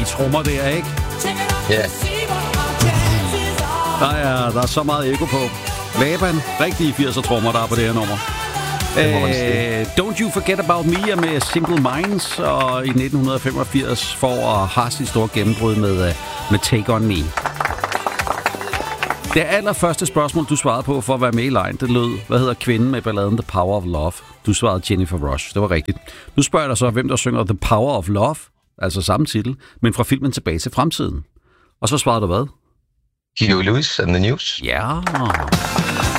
De trommer der, ikke? Ja. Der er så meget ekko på. Laban, rigtige 80'er trommer, der er på det her nummer. Don't You Forget About Me er med Simple Minds, og i 1985 får Haas et stort gennembrud med Take On Me. Det allerførste spørgsmål, du svarede på for at være med i line, det lød, hvad hedder kvinden med balladen The Power of Love? Du svarede Jennifer Rush, det var rigtigt. Nu spørger jeg dig så, hvem der synger The Power of Love, altså samme titel, men fra filmen Tilbage til fremtiden. Og så svarede du hvad? Huey Lewis and the News. Ja.